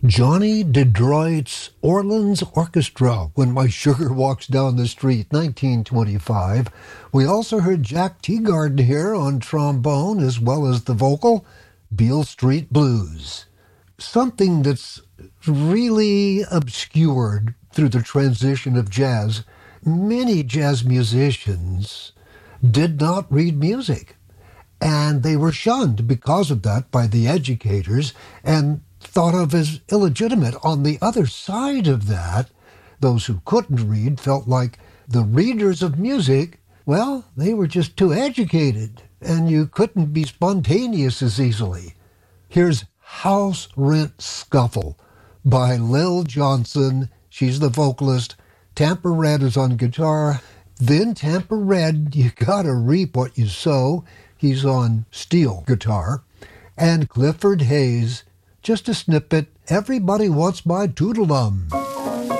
Johnny DeDroit's Orleans Orchestra, When My Sugar Walks Down the Street, 1925. We also heard Jack Teagarden here on trombone as well as the vocal, Beale Street Blues. Something that's really obscured through the transition of jazz. Many jazz musicians did not read music, and they were shunned because of that by the educators and thought of as illegitimate. On the other side of that, those who couldn't read felt like the readers of music, well, they were just too educated, and you couldn't be spontaneous as easily. Here's House Rent Scuffle by Lil Johnson. She's the vocalist. Tampa Red is on guitar. Then Tampa Red, you gotta reap what you sow. He's on steel guitar. And Clifford Hayes, just a snippet, Everybody Wants My Toodle-Dum.